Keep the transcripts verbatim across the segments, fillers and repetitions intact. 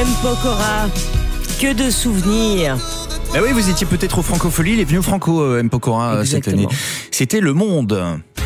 M. Pokora, que de souvenirs. Ah oui, vous étiez peut-être au Francofolie, il est venu au Franco euh, M. Pokora euh, cette année. C'était Le Monde.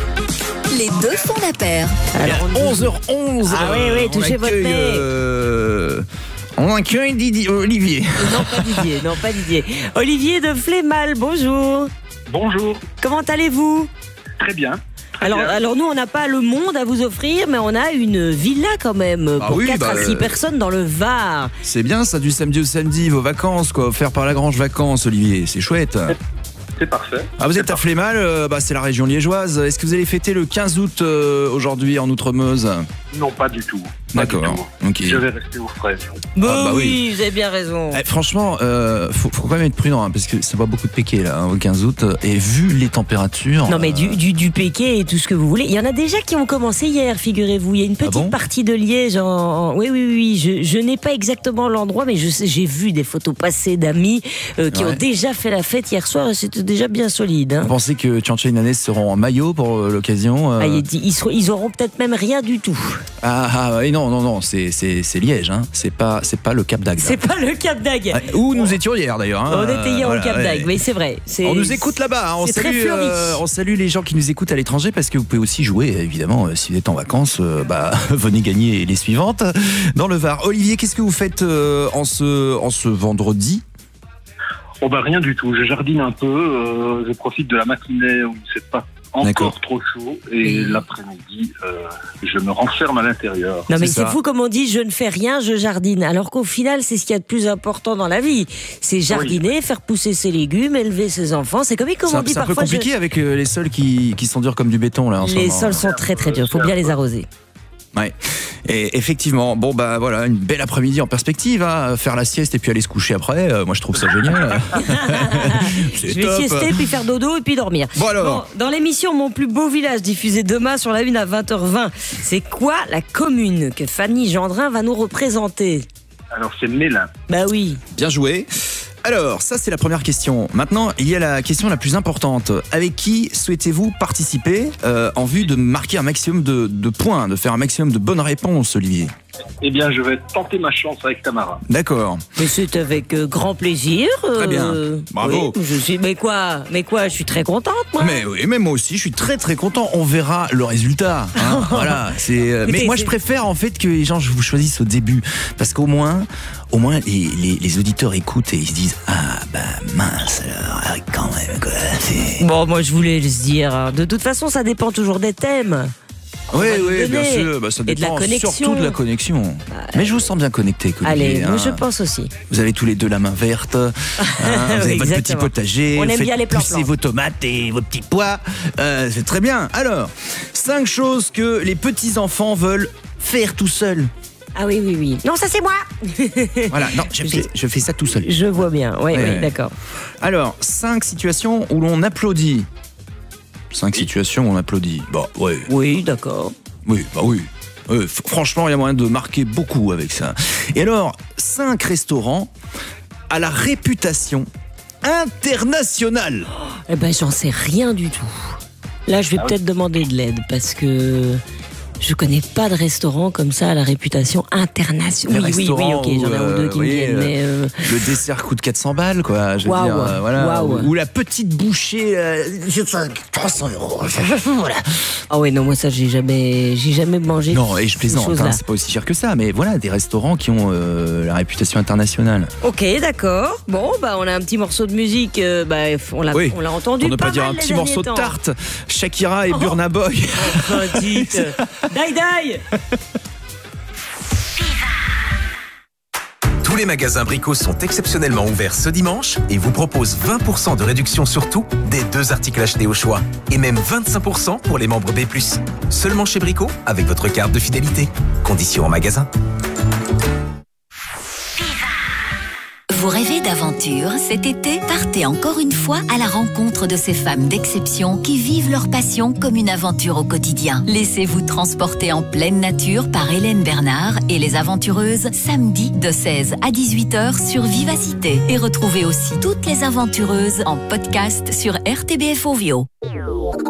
Les deux font la paire. Alors, onze heures onze. Ah oui, oui, touchez votre nez. Euh, on accueille Didier, Olivier. Non, pas Didier, non, pas Didier. Olivier de Flémal, bonjour. Bonjour. Comment allez-vous ? Très bien. Très alors, bien. alors nous, on n'a pas le monde à vous offrir, mais on a une villa quand même Ah pour oui, quatre bah, à six euh, personnes dans le Var. C'est bien ça, du samedi au samedi, vos vacances, quoi, offert par Lagrange Vacances, Olivier, c'est chouette. C'est parfait. Ah, vous êtes à Flémal, euh, bah, c'est la région liégeoise. Est-ce que vous allez fêter le quinze août euh, aujourd'hui en Outre-Meuse ? Non, pas du tout. Pas du D'accord. tout. Ok. Je vais rester aux fraises. Bah, Ah, bah oui, oui. vous avez bien raison. Eh, franchement, euh, faut, faut quand même être prudent hein, parce que ça va beaucoup de péquer là hein, au quinze août. Et vu les températures. Non mais euh, du, du, du péqué et tout ce que vous voulez. Il y en a déjà qui ont commencé hier, figurez-vous. Il y a une petite bon partie de Liège. En, en- Oui, oui, oui. Je, je n'ai pas exactement l'endroit, mais je sais- j'ai vu des photos passées d'amis euh, qui Ouais. ont déjà fait la fête hier soir et c'était déjà bien solide. Hein. Vous pensez que Tchancha et Nanès seront en maillot pour euh, l'occasion euh Ah, il dit, ils, seront- ils auront peut-être même rien du tout. Ah, ah, ouais, non, non, non, c'est, c'est, c'est Liège, hein. c'est, pas, c'est pas le Cap d'Agde. C'est pas le Cap d'Agde. Ouais, où nous étions hier d'ailleurs. Hein. On était hier Voilà, au Cap ouais. d'Agde, mais c'est vrai. c'est- On nous écoute là-bas, hein. on, c'est très salue, fleuri. euh, on salue les gens qui nous écoutent à l'étranger parce que vous pouvez aussi jouer, évidemment, euh, si vous êtes en vacances, euh, bah, venez gagner les suivantes dans le Var. Olivier, qu'est-ce que vous faites euh, en, ce, en ce vendredi ? Oh bah rien du tout. Je jardine un peu. euh, je profite de la matinée où il ne fait pas D'accord. encore trop chaud. Et Oui. l'après-midi, euh, je me renferme à l'intérieur. Non mais C'est c'est ça. fou comme on dit je ne fais rien, je jardine. Alors qu'au final c'est ce qu'il y a de plus important dans la vie. C'est jardiner, faire pousser ses légumes, élever ses enfants. C'est comme, comme C'est on un, dit c'est un peu parfois. je- compliqué avec euh, les sols qui, qui sont durs comme du béton là en ce Les moment. sols sont très très durs, il faut bien les arroser. Ouais. Et effectivement, bon bah voilà, une belle après-midi en perspective, hein, faire la sieste et puis aller se coucher après. euh, moi je trouve ça génial. C'est Je vais top. siester, puis faire dodo et puis dormir. Bon alors. Bon, dans l'émission Mon plus beau village, diffusée demain sur la une à vingt heures vingt, c'est quoi la commune que Fanny Gendrin va nous représenter ? Alors c'est Mélin. Bah oui. Bien joué. Alors, ça c'est la première question. Maintenant, il y a la question la plus importante. Avec qui souhaitez-vous participer euh, en vue de marquer un maximum de, de points, de faire un maximum de bonnes réponses, Olivier ? Eh bien, je vais tenter ma chance avec Tamara. D'accord. Mais c'est avec euh, grand plaisir. Très bien. Bravo. oui, je suis, mais quoi Mais quoi Je suis très contente, moi. Mais oui, mais moi aussi, je suis très très content. On verra le résultat. hein. Voilà. C'est. euh, Écoutez, mais moi, c'est- je préfère en fait que les gens vous choisissent au début, parce qu'au moins, au moins, les, les, les auditeurs écoutent et ils se disent ah bah mince alors ah, quand même quoi. c'est- Bon, moi je voulais juste dire, hein, de toute façon ça dépend toujours des thèmes. Oui, va nous oui, bien donner. sûr. Bah, ça Et de la dépend connexion. surtout de la connexion. Mais je vous sens bien connecté, Olivier, Allez, moi hein. je pense aussi. Vous avez tous les deux la main verte. hein, vous avez Oui, votre petit exactement. potager. On vous aime faites bien les pousser plans-plans. vos tomates et vos petits pois. Euh, c'est très bien. Alors, cinq choses que les petits enfants veulent faire tout seuls. Ah oui, oui, oui. Non, ça c'est moi. Voilà. Non, je fais, je fais ça tout seul. Je vois bien, oui, Ouais, oui, ouais. d'accord. Alors, cinq situations où l'on applaudit. Cinq situations où on applaudit. Bah, ouais. Oui, d'accord. Oui, bah oui. Euh, f- franchement, il y a moyen de marquer beaucoup avec ça. Et alors, cinq restaurants à la réputation internationale. Eh ben, j'en sais rien du tout. Là, je vais Ah oui. peut-être demander de l'aide parce que je connais pas de restaurant comme ça à la réputation internationale. Les Oui, oui, oui, restaurants ok, j'en ai un où, ou deux euh, qui oui, me viennent, euh, mais. euh, Le dessert coûte quatre cents balles, quoi. Je veux Waouh, dire, euh, voilà. waouh. Ou la petite bouchée, euh, trois cents euros. Voilà. Ah ouais, non, moi ça, j'ai jamais, j'ai jamais mangé. Non, et je ces plaisante, choses-là. hein, c'est pas aussi cher que ça, mais voilà, des restaurants qui ont euh, la réputation internationale. Ok, d'accord. Bon, bah on a un petit morceau de musique. euh, bah, on l'a, Oui. on l'a entendu. Pour ne pas mal dire un les petit derniers morceau de temps. tarte, Shakira et Burna Boy. Enfin, dites. Die, die. Tous les magasins Brico sont exceptionnellement ouverts ce dimanche et vous proposent vingt pour cent de réduction sur tout des deux articles achetés au choix. Et même vingt-cinq pour cent pour les membres B plus. Seulement chez Brico avec votre carte de fidélité. Conditions en magasin. Vous rêvez d'aventure cet été? Partez encore une fois à la rencontre de ces femmes d'exception qui vivent leur passion comme une aventure au quotidien. Laissez-vous transporter en pleine nature par Hélène Bernard et les aventureuses samedi de seize à dix-huit heures sur Vivacité. Et retrouvez aussi toutes les aventureuses en podcast sur R T B F Ovio.